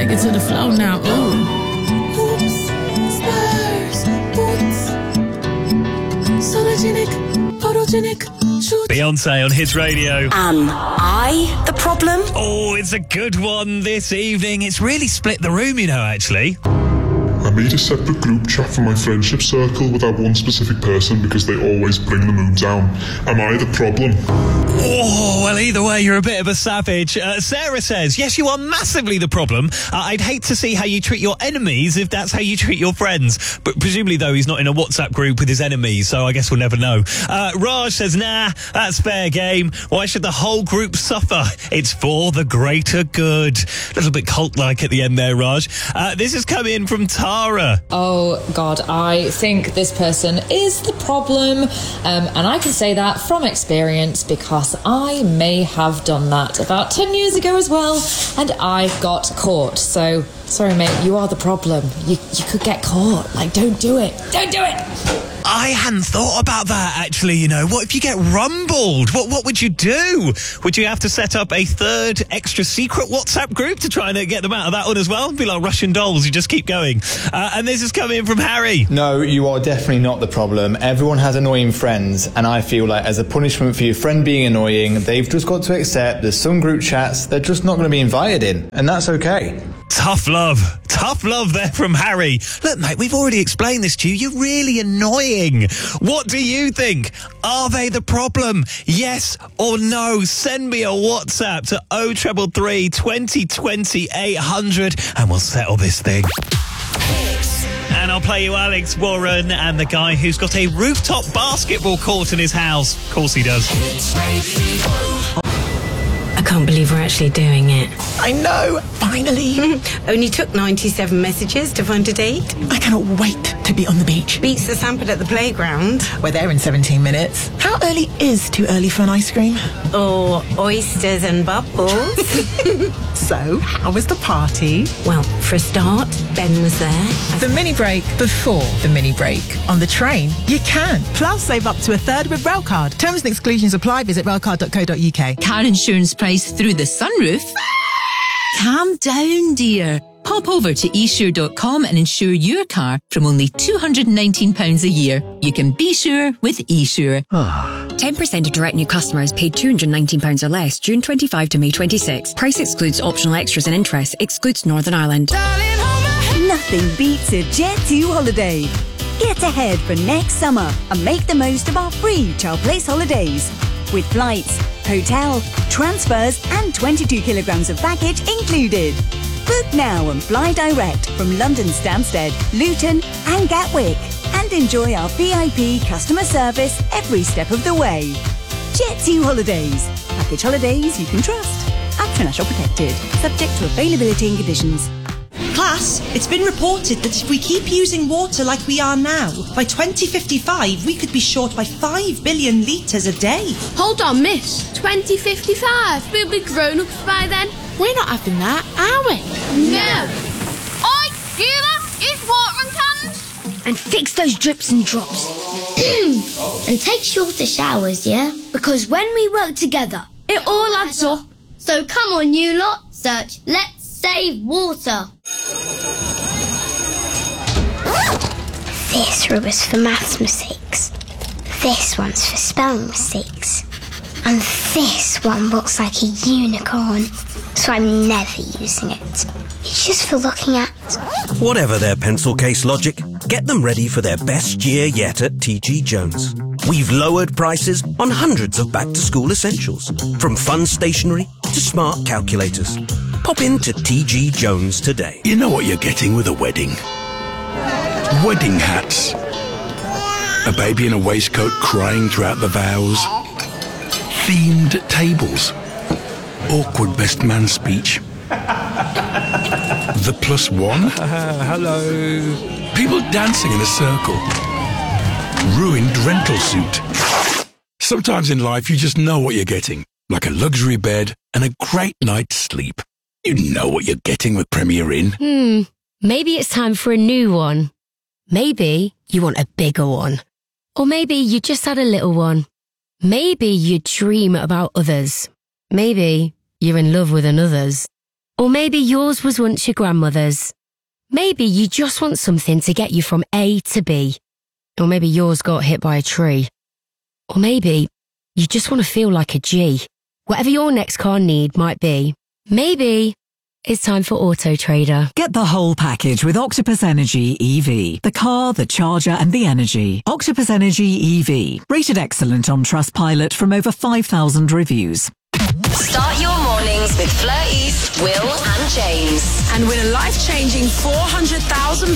take it to the floor now. Ooh. Hoops, Spurs, boots, sologenic, photogenic, shoot. Beyonce on Hits Radio. Am I the problem? Oh, it's a good one this evening. It's really split the room, actually. I made a separate group chat for my friendship circle without one specific person because they always bring the mood down. Am I the problem? Oh, well, either way, you're a bit of a savage. Sarah says, yes, you are massively the problem. I'd hate to see how you treat your enemies if that's how you treat your friends. But presumably, though, he's not in a WhatsApp group with his enemies, so I guess we'll never know. Raj says, nah, that's fair game. Why should the whole group suffer? It's for the greater good. A little bit cult-like at the end there, Raj. This is coming in from Tara. Oh, God, I think this person is the problem. And I can say that from experience because I may have done that about 10 years ago as well, and I got caught. So, sorry, mate, you are the problem. You could get caught. Like, don't do it. Don't do it! I hadn't thought about that, actually, What if you get rumbled? What would you do? Would you have to set up a third extra secret WhatsApp group to try and get them out of that one as well? Be like Russian dolls, you just keep going. And this is coming in from Harry. No, you are definitely not the problem. Everyone has annoying friends, and I feel like as a punishment for your friend being annoying, they've just got to accept there's some group chats they're just not going to be invited in, and that's okay. Tough love there from Harry. Look, mate, we've already explained this to you. You're really annoying. What do you think? Are they the problem? Yes or no? Send me a WhatsApp to 0333 2020 800 and we'll settle this thing. And I'll play you Alex Warren and the guy who's got a rooftop basketball court in his house. Of course he does. I can't believe we're actually doing it. I know, finally. Only took 97 messages to find a date. I cannot wait to be on the beach. Beats the Sanford at the playground. We're there in 17 minutes. How early is too early for an ice cream? Or oysters and bubbles. So, how was the party? Well, for a start, Ben was there. The mini break before the mini break. On the train, you can. Plus, save up to a third with Railcard. Terms and exclusions apply. Visit railcard.co.uk. Car insurance price through the sunroof? Calm down, dear. Pop over to esure.com and insure your car from only £219 a year. You can be sure with eSure. 10% of direct new customers paid £219 or less June 25 to May 26. Price excludes optional extras and interest. Excludes Northern Ireland. Nothing beats a Jet2 holiday. Get ahead for next summer and make the most of our free Child Place holidays. With flights, hotel, transfers and 22 kilograms of baggage included. Book now and fly direct from London Stansted, Luton and Gatwick. And enjoy our VIP customer service every step of the way. Jet2 Holidays. Package holidays you can trust. International protected. Subject to availability and conditions. Class, it's been reported that if we keep using water like we are now, by 2055 we could be short by 5 billion litres a day. Hold on, miss. 2055? We'll be grown-ups by then. We're not having that, are we? No. Oi, Gila, use watering cans. And fix those drips and drops. And take shorter showers, yeah? Because when we work together, it all adds up. So come on, you lot, search Let's Save Water. This rub is for maths mistakes. This one's for spelling mistakes. And this one looks like a unicorn, so I'm never using it. It's just for looking at. Whatever their pencil case logic, get them ready for their best year yet at TG Jones. We've lowered prices on hundreds of back-to-school essentials, from fun stationery to smart calculators. Pop into TG Jones today. You know what you're getting with a wedding? Wedding hats. A baby in a waistcoat crying throughout the vows. Themed tables. Awkward best man speech. The +1. Hello. People dancing in a circle. Ruined rental suit. Sometimes in life you just know what you're getting. Like a luxury bed and a great night's sleep. You know what you're getting with Premier Inn. Maybe it's time for a new one. Maybe you want a bigger one. Or maybe you just had a little one. Maybe you dream about others. Maybe you're in love with another's. Or maybe yours was once your grandmother's. Maybe you just want something to get you from A to B. Or maybe yours got hit by a tree. Or maybe you just want to feel like a G. Whatever your next car need might be, maybe it's time for Auto Trader. Get the whole package with Octopus Energy EV. The car, the charger and the energy. Octopus Energy EV. Rated excellent on Trustpilot from over 5,000 reviews. Start your mornings with Fleur East, Will and James. And win a life-changing £400,000